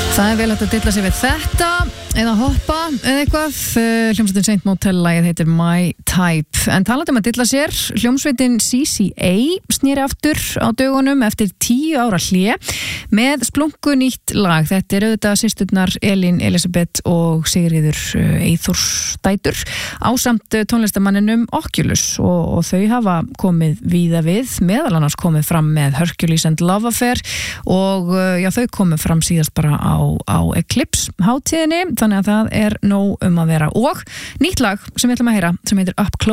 Það vel hægt að dilla sig við þetta eða hoppa eða eitthvað. Hljómsveitin Saint Motel lagið heitir My Type. En talandi að dilla sér, hljómsveitin CCA snýri aftur á dögunum eftir 10 ára hlé með splunkunýtt lag. Þetta auðvitað systurnar Elín Elisabeth og Sigríður Eyþórsdætur ásamt tónlistamanninum Oculus og þau hafa komið víða við, meðal annars komið fram með Hercules and Love Affair og þau komið fram síðast bara á Eclipse hátíðinni, þannig að það nóg að vera og nýtt lag sem við ætlum að heyra sem heitir Up Close.